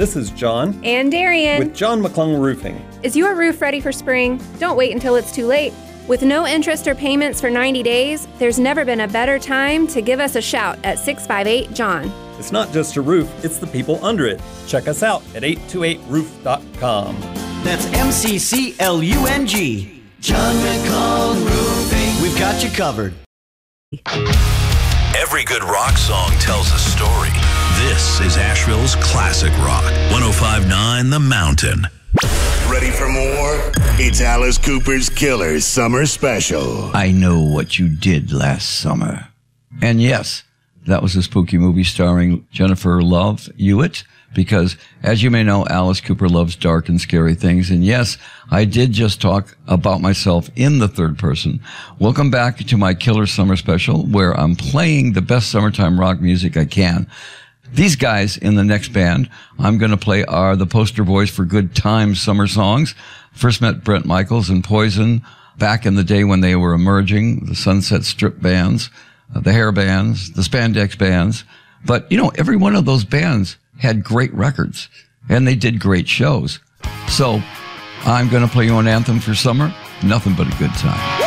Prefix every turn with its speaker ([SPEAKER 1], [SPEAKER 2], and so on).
[SPEAKER 1] This is John.
[SPEAKER 2] And Darian.
[SPEAKER 1] With John McClung Roofing.
[SPEAKER 2] Is your roof ready for spring? Don't wait until it's too late. With no interest or payments for 90 days, there's never been a better time to give us a shout at 658-JOHN.
[SPEAKER 1] It's not just a roof, it's the people under it. Check us out at 828roof.com.
[SPEAKER 3] That's MCCLUNG. John McClung Roofing. We've got you covered.
[SPEAKER 4] Every good rock song tells a story. This is Asheville's classic rock. 105.9 The Mountain.
[SPEAKER 5] Ready for more? It's Alice Cooper's Killers Summer Special.
[SPEAKER 6] I Know What You Did Last Summer. And yes, that was a spooky movie starring Jennifer Love Hewitt, because as you may know, Alice Cooper loves dark and scary things. And yes, I did just talk about myself in the third person. Welcome back to my Killer Summer Special, where I'm playing the best summertime rock music I can. These guys in the next band I'm going to play are the poster boys for good time summer songs. First met Bret Michaels and Poison back in the day when they were emerging, the Sunset Strip bands, the hair bands, the spandex bands. But, you know, every one of those bands had great records, and they did great shows. So I'm going to play you an anthem for summer, Nothing But a Good Time.